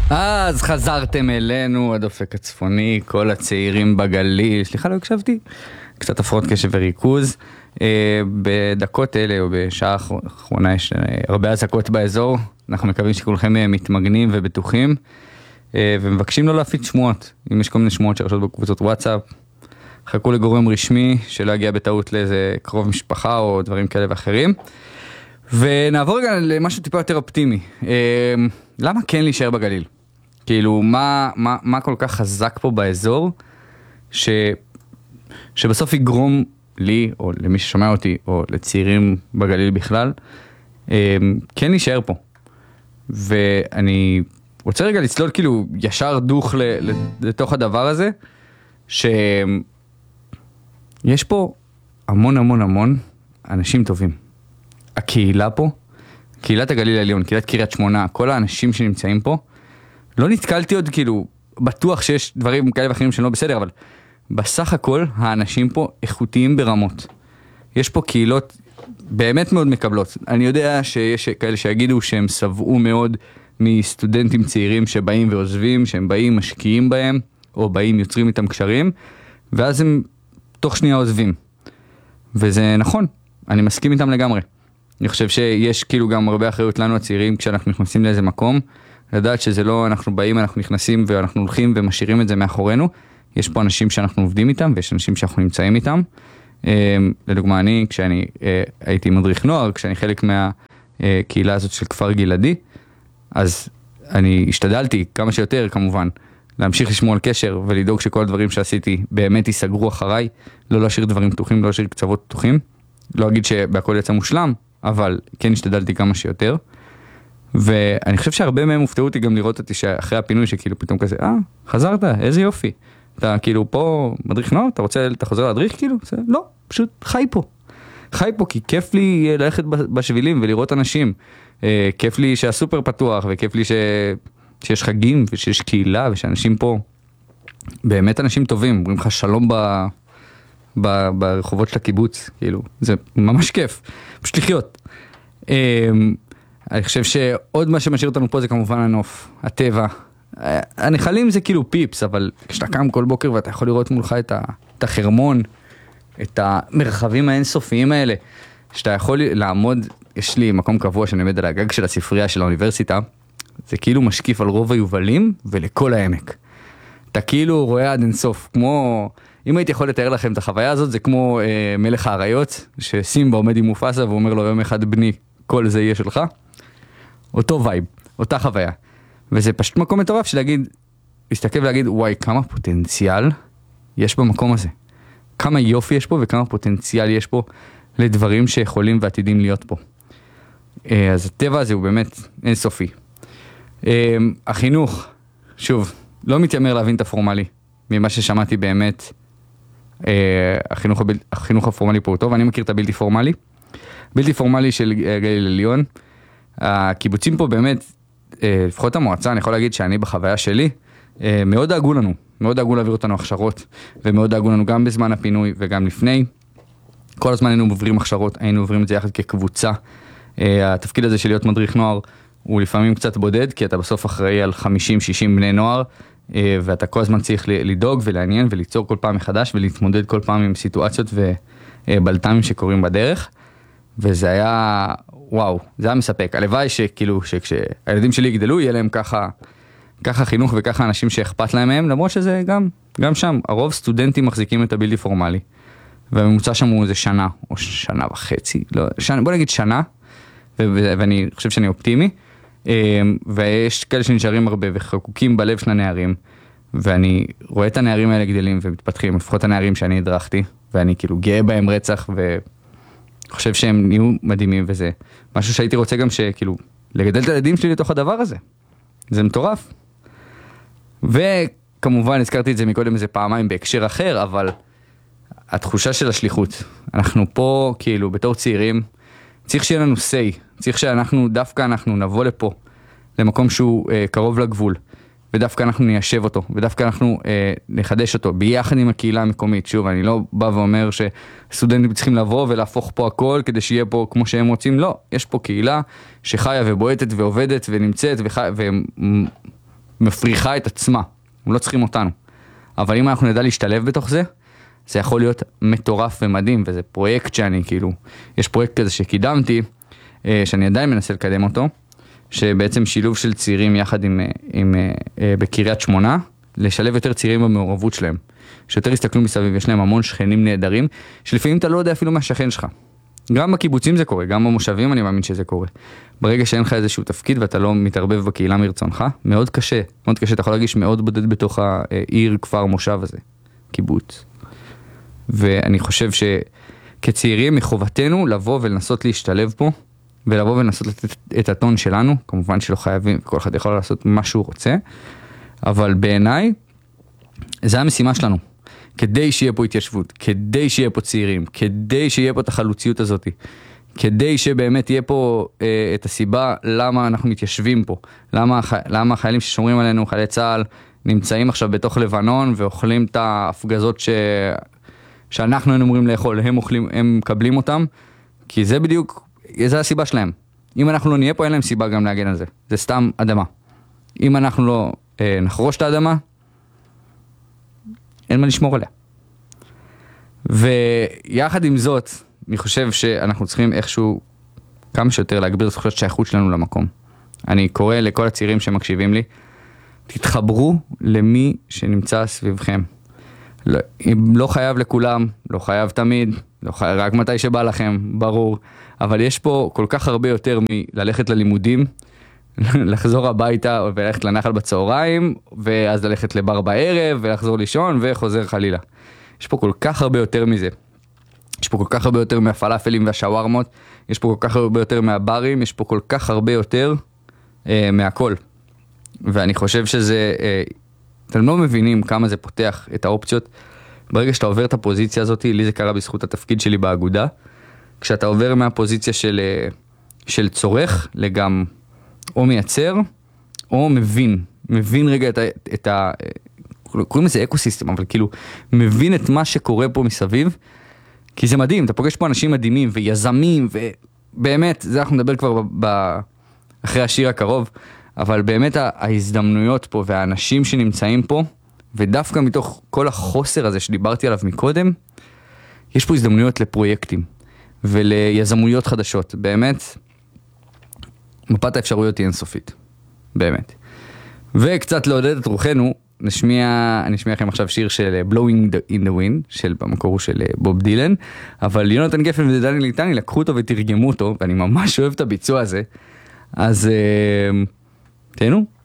אז חזרתם אלינו, הדופק הצפוני, כל הצעירים בגליל, סליחה לא הקשבתי, קצת הפרעות קשב וריכוז. בדקות אלה או בשעה האחרונה יש הרבה אזעקות באזור, אנחנו מקווים שכולכם מתמגנים ובטוחים, ומבקשים לא להפיץ שמועות. אם יש כל מיני שמועות שרשות בקבוצות וואטסאפ, חכו לגורם רשמי שלא יגיע בטעות לאיזה קרוב משפחה או דברים כאלה ואחרים. ונעבור רגע למשהו טיפה יותר אופטימי. למה כן להישאר בגליל? כאילו, מה כל כך חזק פה באזור, שבסוף יגרום לי, או למי ששומע אותי, או לצעירים בגליל בכלל, כן להישאר פה. ואני רוצה רגע לצלול כאילו ישר דוך לתוך הדבר הזה, שיש פה המון המון המון אנשים טובים. הקהילה פה, קהילת הגליל העליון, קהילת קריית שמונה, כל האנשים שנמצאים פה, לא נתקלתי עוד כאילו, בטוח שיש דברים כאלה ואחרים שלא בסדר, אבל בסך הכל האנשים פה איכותיים ברמות. יש פה קהילות באמת מאוד מקבלות. אני יודע שיש כאלה שיגידו שהם סבעו מאוד מסטודנטים צעירים שבאים ועוזבים, שהם באים משקיעים בהם, או באים יוצרים איתם קשרים, ואז הם תוך שנייה עוזבים. וזה נכון, אני מסכים איתם לגמרי. אני חושב שיש כאילו גם הרבה אחריות לנו הצעירים כשאנחנו נכנסים לאיזה מקום, לדעת שזה לא אנחנו באים, אנחנו נכנסים ואנחנו הולכים ומשאירים את זה מאחורינו. יש פה אנשים שאנחנו עובדים איתם ויש אנשים שאנחנו נמצאים איתם. לדוגמה אני, כשאני הייתי מדריך נוער, כשאני חלק מהקהילה הזאת של כפר גלעדי, אז אני השתדלתי כמה שיותר כמובן להמשיך לשמור על קשר ולדאוג שכל הדברים שעשיתי באמת ייסגרו אחריי, לא להשאיר דברים פתוחים, לא להשאיר קצוות פתוחים. לא אגיד שבהכל יצא מושלם, אבל כן השתדלתי כמה שיותר. ואני חושב שהרבה מהם הופתעו אותי גם לראות אותי שאחרי הפינוי שכאילו פתאום כזה, חזרת, איזה יופי. אתה כאילו פה מדריך נוער, אתה חוזר להדריך כאילו? לא, פשוט חי פה. חי פה כי כיף לי ללכת בשבילים ולראות אנשים. כיף לי שהסופר פתוח וכיף לי שיש חגים ושיש קהילה ושאנשים פה באמת אנשים טובים, אומרים לך שלום ברחובות של הקיבוץ, כאילו, זה ממש כיף, פשוט לחיות. אני חושב שעוד מה שמשאיר אותנו פה זה כמובן הנוף, הטבע. הנחלים זה כאילו פיפס, אבל כשאתה קם כל בוקר ואתה יכול לראות מולך את החרמון, את המרחבים האינסופיים האלה, שאתה יכול לעמוד, יש לי מקום קבוע שאני עומד על הגג של הספרייה של האוניברסיטה, זה כאילו משקיף על רוב היובלים ולכל העמק. אתה כאילו רואה עד אינסוף, כמו, אם הייתי יכול לתאר לכם את החוויה הזאת, זה כמו מלך האריות, שסימבה עומד עם מופסה ואומר לו יום אחד בני, כל זה יהיה שלך. אותו וייב, אותה חוויה. וזה פשוט מקום מטורף שלהגיד, להסתכל ולהגיד, וואי, כמה פוטנציאל יש במקום הזה. כמה יופי יש פה וכמה פוטנציאל יש פה לדברים שיכולים ועתידים להיות פה. אז הטבע הזה הוא באמת אינסופי. החינוך, שוב, לא מתיימר להבין את הפורמלי. ממה ששמעתי באמת, החינוך הפורמלי פה הוא טוב, אני מכיר את הבלתי פורמלי. בלתי פורמלי של גליל עליון. הקיבוצים פה באמת, לפחות המועצה, אני יכול להגיד שאני בחוויה שלי, מאוד דאגו לנו, מאוד דאגו להעביר אותנו הכשרות, ומאוד דאגו לנו גם בזמן הפינוי וגם לפני. כל הזמן היינו עוברים הכשרות, היינו עוברים את זה יחד כקבוצה. התפקיד הזה של להיות מדריך נוער הוא לפעמים קצת בודד, כי אתה בסוף אחראי על 50-60 בני נוער, ואתה כל הזמן צריך לדאוג ולעניין וליצור כל פעם מחדש, ולהתמודד כל פעם עם סיטואציות ובלת"מים שקורים בדרך. וזה היה, וואו, זה היה מספק. הלוואי שכאילו, שכשהילדים שלי יגדלו, יהיה להם ככה חינוך וככה אנשים שאכפת להם מהם, למרות שזה גם שם, הרוב סטודנטים מחזיקים את הבלתי פורמלי. והממוצע שם הוא איזה שנה, או שנה וחצי, לא, בוא נגיד שנה, ואני חושב שאני אופטימי, ויש כאלה שנשארים הרבה וחקוקים בלב של הנערים, ואני רואה את הנערים האלה גדלים ומתפתחים, לפחות הנערים שאני הדרכתי, ואני כאילו גאה בהם רצח, וחושב שהם נהיו מדהימים, וזה משהו שהייתי רוצה גם שכאילו, לגדל את הילדים שלי לתוך הדבר הזה. זה מטורף. וכמובן, הזכרתי את זה מקודם איזה פעמיים בהקשר אחר, אבל התחושה של השליחות, אנחנו פה כאילו בתור צעירים, צריך שיהיה לנו say, צריך דווקא אנחנו נבוא לפה, למקום שהוא קרוב לגבול, ודווקא אנחנו ניישב אותו, ודווקא אנחנו נחדש אותו, ביחד עם הקהילה המקומית. שוב, אני לא בא ואומר שסטודנטים צריכים לבוא ולהפוך פה הכל, כדי שיהיה פה כמו שהם רוצים, לא, יש פה קהילה שחיה ובועטת ועובדת ונמצאת, מפריחה את עצמה, הם לא צריכים אותנו. אבל אם אנחנו נדע להשתלב בתוך זה, זה יכול להיות מטורף ומדהים, וזה פרויקט שאני כאילו, יש פרויקט כזה שקידמתי, שאני עדיין מנסה לקדם אותו, שבעצם שילוב של צעירים יחד בקריית שמונה, לשלב יותר צעירים במעורבות שלהם, שיותר יסתכלו מסביב, יש להם המון שכנים נהדרים, שלפעמים אתה לא יודע אפילו מה השכן שלך. גם בקיבוצים זה קורה, גם במושבים אני מאמין שזה קורה. ברגע שאין לך איזשהו תפקיד ואתה לא מתערבב בקהילה מרצונך, מאוד קשה, אתה יכול להרגיש מאוד בודד בתוך העיר, כפר, מושב הזה, קיבוץ. ואני חושב שכצעירים מחובתנו לבוא ולנסות להשתלב פה, ולבוא ולנסות לתת את הטון שלנו, כמובן שלא חייבים, כל אחד יכול לעשות מה שהוא רוצה, אבל בעיניי, זה המשימה שלנו. כדי שיהיה פה התיישבות, כדי שיהיה פה צעירים, כדי שיהיה פה את החלוציות הזאת, כדי שבאמת יהיה פה את הסיבה למה אנחנו מתיישבים פה, למה החיילים ששומרים עלינו, חיילי צה"ל, נמצאים עכשיו בתוך לבנון ואוכלים את ההפגזות שאנחנו היינו אמורים לאכול, הם מקבלים אותם, כי זה בדיוק, זה הסיבה שלהם. אם אנחנו לא נהיה פה, אין להם סיבה גם להגן על זה. זה סתם אדמה. אם אנחנו לא נחרוש את האדמה, אין מה לשמור עליה. ויחד עם זאת, אני חושב שאנחנו צריכים איכשהו כמה שיותר להגביר זכויות שייכות שלנו למקום. אני קורא לכל הצעירים שמקשיבים לי, תתחברו למי שנמצא סביבכם. לא חייב לכולם, לא חייב תמיד, לא חייב, רק מתי שבא לכם, ברור. אבל יש פה כל כך הרבה יותר מללכת ללימודים, לחזור הביתה וללכת לנחל בצהריים, ואז ללכת לבר בערב ולחזור לישון וחוזר חלילה. יש פה כל כך הרבה יותר מזה. יש פה כל כך הרבה יותר מהפלאפלים והשווארמות, יש פה כל כך הרבה יותר מהברים, יש פה כל כך הרבה יותר מהכל. ואני חושב שזה, אתם לא מבינים כמה זה פותח את האופציות. ברגע שאתה עובר את הפוזיציה הזאת, לי זה קרה בזכות התפקיד שלי באגודה, כשאתה עובר מהפוזיציה של צורך לגם או מייצר, או מבין רגע את קוראים לזה אקוסיסטם, אבל כאילו, מבין את מה שקורה פה מסביב, כי זה מדהים, אתה פוגש פה אנשים מדהימים, ויזמים, ובאמת, זה אנחנו נדבר כבר אחרי השיר הקרוב, אבל באמת ההזדמנויות פה, והאנשים שנמצאים פה, ודווקא מתוך כל החוסר הזה שדיברתי עליו מקודם, יש פה הזדמנויות לפרויקטים, וליזמויות חדשות, באמת, מפת האפשרויות היא אינסופית, באמת. וקצת לעודד את רוחנו, אני אשמיע לכם עכשיו שיר של Blowing in the Wind, במקור של בוב דילן, אבל יונתן גפן ודני ליטני לקחו אותו ותרגמו אותו, ואני ממש אוהב את הביצוע הזה, אז תהנו.